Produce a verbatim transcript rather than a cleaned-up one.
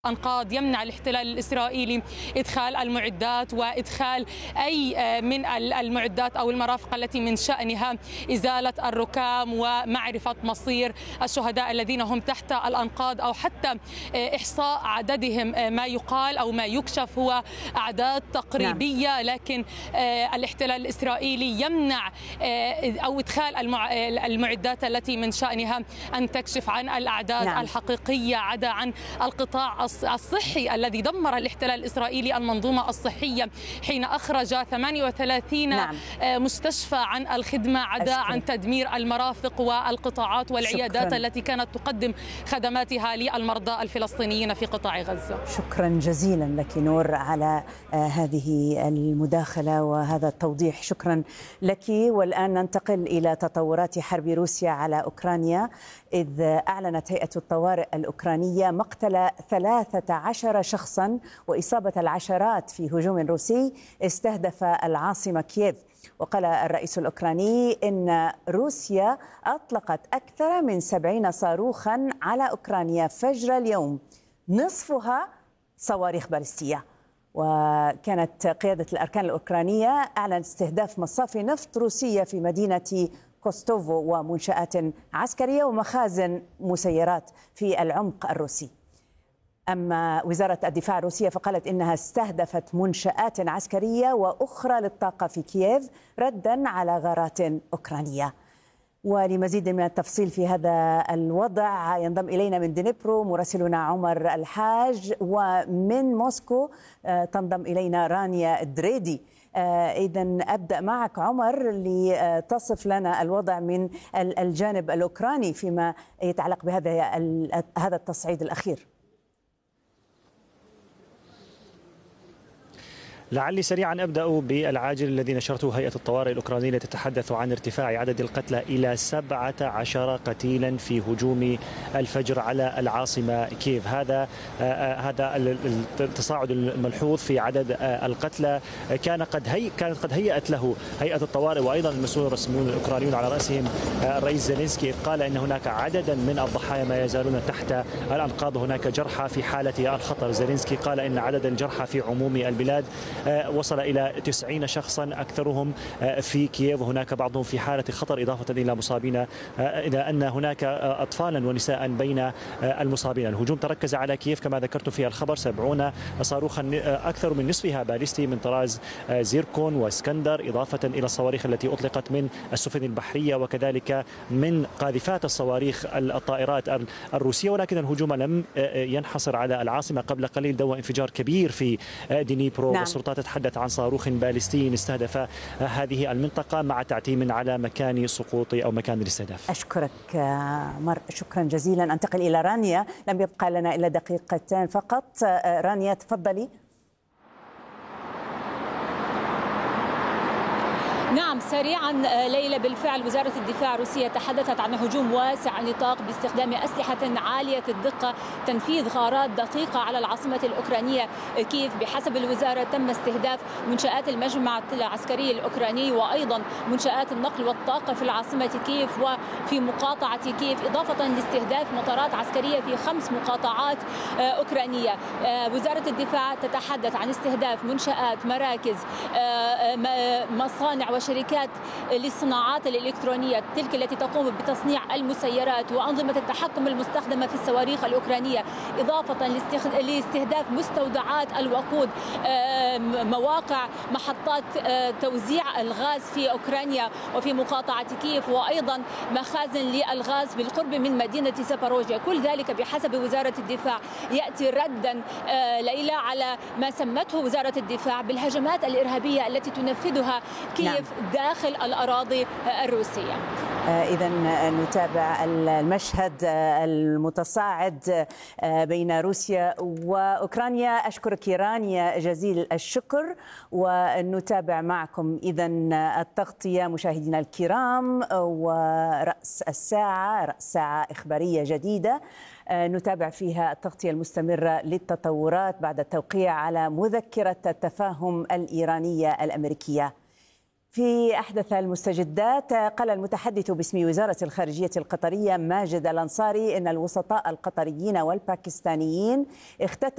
أنقاض يمنع الاحتلال الإسرائيلي إدخال المعدات وإدخال أي من المعدات أو المرافق التي من شأنها إزالة الركام ومعرفة مصير الشهداء الذين هم تحت الأنقاض، أو حتى إحصاء عددهم. ما يقال أو ما يكشف هو أعداد تقريبية، نعم. لكن الاحتلال الإسرائيلي يمنع أو إدخال المعدات التي من شأنها أن تكشف عن الأعداد نعم. الحقيقية، عدا عن القطاع الصحي الذي دمر الاحتلال الإسرائيلي المنظومة الصحية حين أخرج ثمانية وثلاثين نعم. مستشفى عن الخدمة، عدا أشكرا. عن تدمير المرافق والقطاعات والعيادات شكرا. التي كانت تقدم خدماتها للمرضى الفلسطينيين في قطاع غزة. شكرا جزيلا لك نور على هذه المداخلة وهذا التوضيح، شكرا لك. والآن ننتقل إلى تطورات حرب روسيا على أوكرانيا، إذ أعلنت هيئة الطوارئ الأوكرانية مقتل ثلاثة عشر شخصا وإصابة العشرات في هجوم روسي استهدف العاصمة كييف. وقال الرئيس الأوكراني إن روسيا أطلقت أكثر من سبعين صاروخا على أوكرانيا فجر اليوم، نصفها صواريخ باليستية. وكانت قيادة الأركان الأوكرانية أعلنت استهداف مصافي نفط روسية في مدينة كوستوفو ومنشآت عسكرية ومخازن مسيرات في العمق الروسي. أما وزارة الدفاع الروسية فقالت إنها استهدفت منشآت عسكرية وأخرى للطاقة في كييف ردا على غارات أوكرانية. ولمزيد من التفصيل في هذا الوضع ينضم إلينا من دنيبرو مراسلنا عمر الحاج، ومن موسكو تنضم إلينا رانيا الدريدي. إذا أبدأ معك عمر لتصف لنا الوضع من الجانب الأوكراني فيما يتعلق بهذا هذا التصعيد الأخير. لعلي سريعا أبدأ بالعاجل الذي نشرته هيئة الطوارئ الأوكرانية، تتحدث عن ارتفاع عدد القتلى إلى سبعة عشر قتيلا في هجوم الفجر على العاصمة كييف. هذا هذا التصاعد الملحوظ في عدد القتلى كان قد هي كانت قد هيأت له هيئة الطوارئ وأيضا المسؤولون الرسميون الأوكرانيون على رأسهم الرئيس زيلينسكي، قال إن هناك عددا من الضحايا ما يزالون تحت الأنقاض، هناك جرحى في حالة الخطر. زيلينسكي قال إن عدد الجرحى في عموم البلاد وصل إلى تسعين شخصا، أكثرهم في كييف، وهناك بعضهم في حالة خطر، إضافة إلى مصابين، إلى أن هناك أطفالا ونساء بين المصابين. الهجوم تركز على كييف كما ذكرت في الخبر، سبعون صاروخا أكثر من نصفها باليستي من طراز زيركون واسكندر، إضافة إلى الصواريخ التي أطلقت من السفن البحرية وكذلك من قاذفات الصواريخ الطائرات الروسية. ولكن الهجوم لم ينحصر على العاصمة. قبل قليل دوى انفجار كبير في دنيبرو، نعم. والسلطات تتحدث عن صاروخ باليستي استهدف هذه المنطقة مع تعتيم على مكان سقوط أو مكان الاستهداف. أشكرك مر شكرا جزيلا. أنتقل إلى رانيا، لم يبقى لنا إلا دقيقتين فقط. رانيا تفضلي. نعم سريعا ليلى، بالفعل وزارة الدفاع الروسية تحدثت عن هجوم واسع النطاق باستخدام أسلحة عالية الدقة، تنفيذ غارات دقيقة على العاصمة الأوكرانية كييف. بحسب الوزارة تم استهداف منشآت المجمع العسكري الأوكراني وأيضا منشآت النقل والطاقة في العاصمة كييف وفي مقاطعة كييف، إضافة لاستهداف مطارات عسكرية في خمس مقاطعات أوكرانية. وزارة الدفاع تتحدث عن استهداف منشآت، مراكز، مصانع وشركات للصناعات الإلكترونية، تلك التي تقوم بتصنيع المسيرات وأنظمة التحكم المستخدمة في الصواريخ الأوكرانية، إضافة لاستهداف مستودعات الوقود، مواقع محطات توزيع الغاز في أوكرانيا وفي مقاطعة كييف، وأيضا مخازن للغاز بالقرب من مدينة زاباروجيا. كل ذلك بحسب وزارة الدفاع يأتي ردا ليلى على ما سمته وزارة الدفاع بالهجمات الإرهابية التي تنفذها كييف نعم. داخل الأراضي الروسية. إذا نتابع المشهد المتصاعد بين روسيا وأوكرانيا. أشكرك رانيا جزيل الشكر، ونتابع معكم إذا التغطية مشاهدينا الكرام، ورأس الساعة رأس ساعة إخبارية جديدة نتابع فيها التغطية المستمرة للتطورات بعد التوقيع على مذكرة التفاهم الإيرانية الأمريكية. في أحدث المستجدات، قال المتحدث باسم وزارة الخارجية القطرية ماجد الأنصاري إن الوسطاء القطريين والباكستانيين اختتموا